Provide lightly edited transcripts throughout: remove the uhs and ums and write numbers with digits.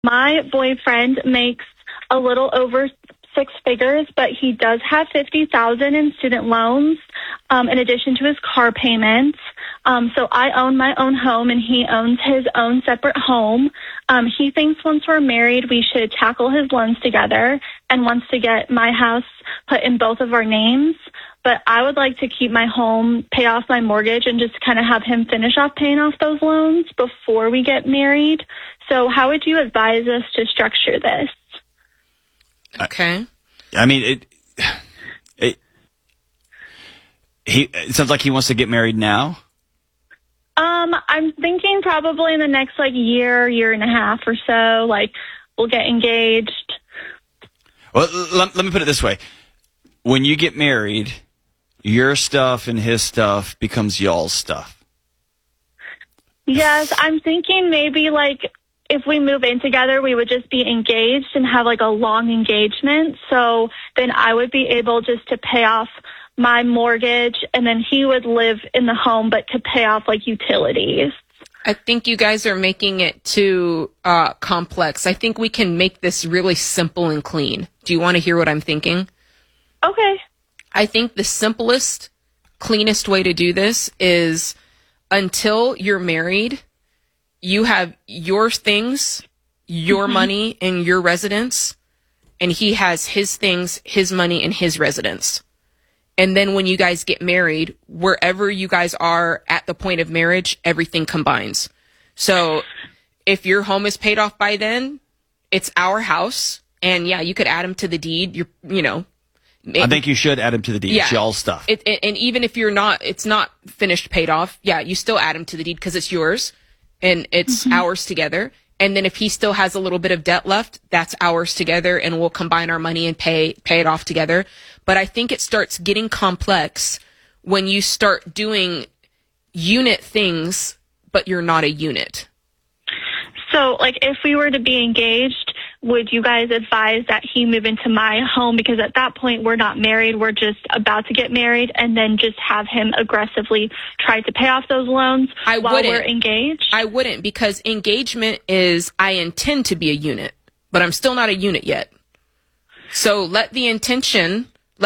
My boyfriend makes a little over six figures, but he does have $50,000 in student loans, in addition to his car payments. So I own my own home and he owns his own separate home. He thinks once we're married, we should tackle his loans together and wants to get my house put in both of our names. But I would like to keep my home, pay off my mortgage, and just kind of have him finish off paying off those loans before we get married. So how would you advise us to structure this? Okay. I mean, it sounds like he wants to get married now. I'm thinking probably in the next year and a half or so, we'll get engaged. Well, let me put it this way. When you get married, your stuff and his stuff becomes y'all's stuff. Yes, I'm thinking maybe if we move in together, we would just be engaged and have a long engagement. So then I would be able just to pay off my mortgage, and then he would live in the home, but to pay off utilities. I think you guys are making it too complex. I think we can make this really simple and clean. Do you want to hear what I'm thinking? Okay. I think the simplest, cleanest way to do this is until you're married, you have your things, your money, and your residence, and he has his things, his money, and his residence. And then when you guys get married, wherever you guys are at the point of marriage, everything combines. So if your home is paid off by then, it's our house. And yeah, you could add him to the deed. I think you should add him to the deed. Yeah. It's y'all's stuff. And even if it's not finished paid off, yeah, you still add him to the deed because it's yours and it's ours together. And then if he still has a little bit of debt left, that's ours together, and we'll combine our money and pay it off together. But I think it starts getting complex when you start doing unit things, but you're not a unit. So, if we were to be engaged, would you guys advise that he move into my home? Because at that point, we're not married. We're just about to get married, and then just have him aggressively try to pay off those loans while we're engaged? I wouldn't, because engagement is I intend to be a unit, but I'm still not a unit yet. So let the intention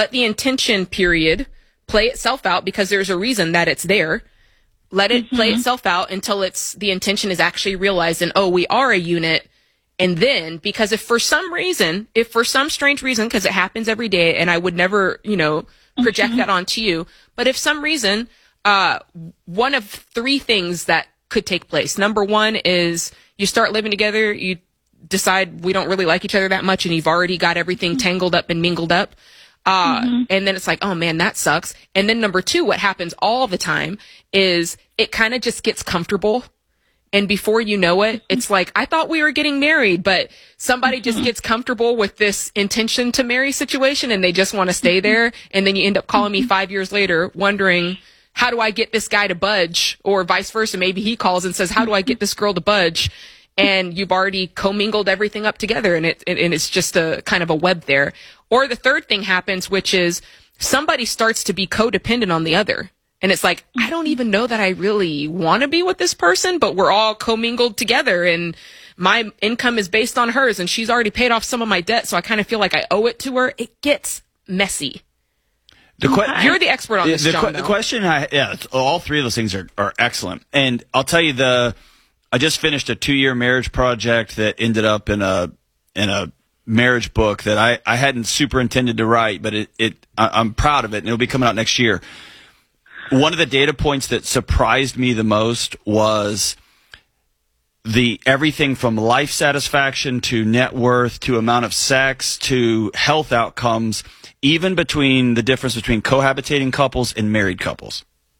period play itself out, because there's a reason that it's there. Let it play itself out until the intention is actually realized and, we are a unit. And then, because if for some strange reason, because it happens every day, and I would never, project that onto you, but if some reason, one of three things that could take place. Number one is you start living together, you decide we don't really like each other that much, and you've already got everything tangled up and mingled up. And then it's oh man, that sucks. And then number two, what happens all the time is it kind of just gets comfortable. And before you know it, it's I thought we were getting married, but somebody just gets comfortable with this intention to marry situation, and they just want to stay there. And then you end up calling me 5 years later wondering, how do I get this guy to budge? Or vice versa. Maybe he calls and says, how do I get this girl to budge? And you've already commingled everything up together, and it's just a kind of a web there. Or the third thing happens, which is somebody starts to be codependent on the other. And it's I don't even know that I really want to be with this person, but we're all commingled together, and my income is based on hers, and she's already paid off some of my debt, so I kind of feel like I owe it to her. It gets messy. You're the expert on this, John. The question, all three of those things are excellent. And I'll tell you, I just finished a 2-year marriage project that ended up in a marriage book that I hadn't super intended to write, but I'm proud of it, and it'll be coming out next year. One of the data points that surprised me the most was everything from life satisfaction to net worth to amount of sex to health outcomes, even between the difference between cohabitating couples and married couples.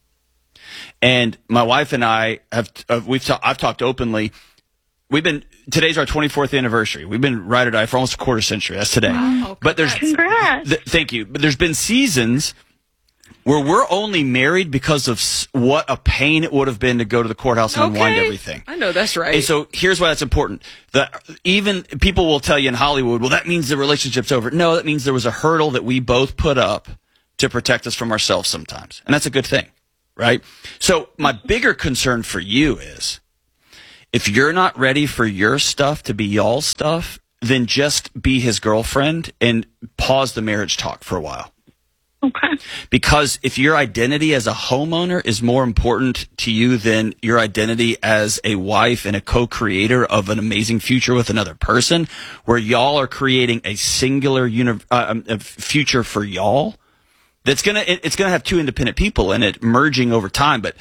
And my wife and I I've talked openly. Today's our 24th anniversary. We've been ride or die for almost a quarter century. That's today. Wow, but congrats. Thank you. But there's been seasons where we're only married because of what a pain it would have been to go to the courthouse and unwind everything. I know, that's right. And so here's why that's important. Even people will tell you in Hollywood, well, that means the relationship's over. No, that means there was a hurdle that we both put up to protect us from ourselves sometimes. And that's a good thing, right? So my bigger concern for you is If you're not ready for your stuff to be y'all's stuff, then just be his girlfriend and pause the marriage talk for a while. Okay. Because if your identity as a homeowner is more important to you than your identity as a wife and a co-creator of an amazing future with another person, where y'all are creating a singular future for y'all, it's gonna have two independent people in it merging over time. But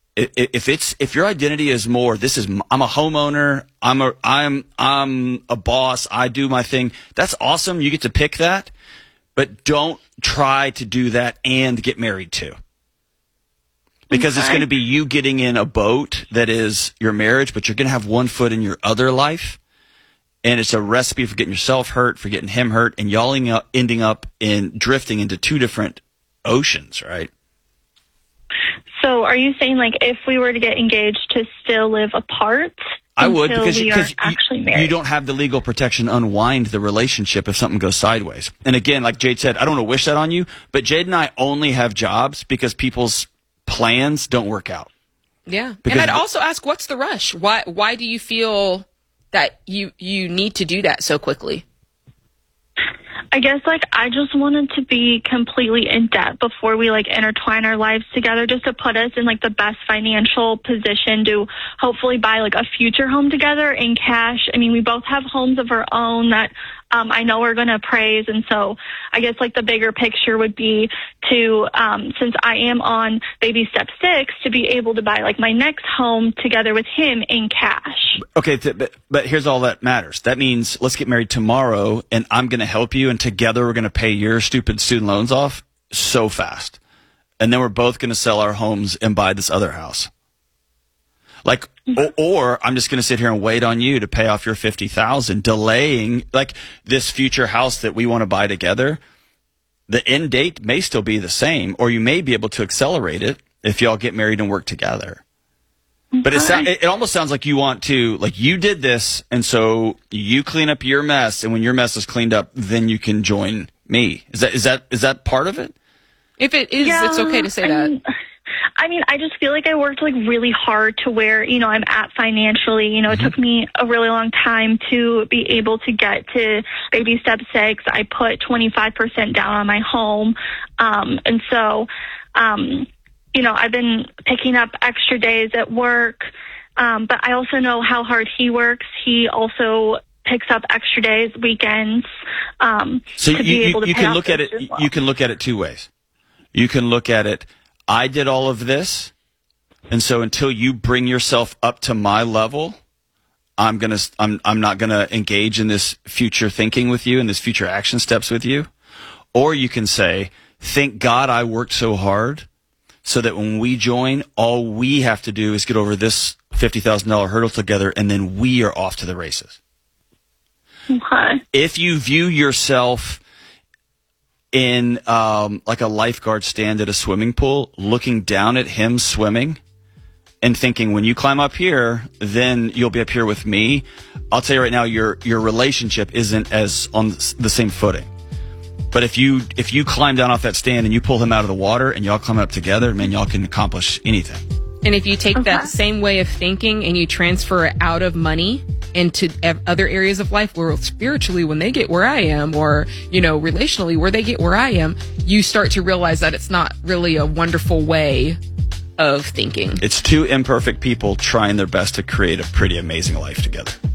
if your identity is more, I'm a homeowner, I'm a boss, I do my thing, that's awesome. You get to pick that. But don't try to do that and get married too. Because it's going to be you getting in a boat that is your marriage, but you're going to have one foot in your other life. And it's a recipe for getting yourself hurt, for getting him hurt, and y'all ending up in drifting into two different oceans, right? So are you saying, like, if we were to get engaged, to still live apart? I would, because you don't have the legal protection to unwind the relationship if something goes sideways. And again, like Jade said, I don't want to wish that on you, but Jade and I only have jobs because people's plans don't work out. Yeah. And I'd also ask, what's the rush? Why do you feel that you need to do that so quickly? I guess, like, I just wanted to be completely in debt before we, like, intertwine our lives together, just to put us in, like, the best financial position to hopefully buy, like, a future home together in cash. I mean, we both have homes of our own that I know we're going to appraise. And so I guess, like, the bigger picture would be to, since I am on baby step 6, to be able to buy, like, my next home together with him in cash. Okay, but here's all that matters. That means let's get married tomorrow, and I'm going to help you, and together we're going to pay your stupid student loans off so fast. And then we're both going to sell our homes and buy this other house. Like, or I'm just going to sit here and wait on you to pay off your $50,000, delaying, like, this future house that we want to buy together. The end date may still be the same, or you may be able to accelerate it if y'all get married and work together. But it almost sounds like you want to, like, you did this, and so you clean up your mess, and when your mess is cleaned up, then you can join me. Is that part of it? If it is, it's okay to say that. I mean, I just feel like I worked, like, really hard to where, you know, I'm at financially. You know, it took me a really long time to be able to get to baby step 6. I put 25% down on my home. And so, you know, I've been picking up extra days at work. But I also know how hard he works. He also picks up extra days, weekends, so to be able to pay off look at it. well. You can look at it two ways. You can look at it, I did all of this, and so until you bring yourself up to my level, I'm not gonna engage in this future thinking with you and this future action steps with you. Or you can say, thank God I worked so hard so that when we join, all we have to do is get over this $50,000 hurdle together, and then we are off to the races. Okay. If you view yourself in like a lifeguard stand at a swimming pool, looking down at him swimming and thinking, when you climb up here, then you'll be up here with me, I'll tell you right now, your relationship isn't as on the same footing. But if you climb down off that stand and you pull him out of the water and y'all climb up together, man, y'all can accomplish anything. And if you take that same way of thinking and you transfer it out of money into other areas of life, where spiritually, when they get where I am, or, you know, relationally, where they get where I am, you start to realize that it's not really a wonderful way of thinking. It's two imperfect people trying their best to create a pretty amazing life together.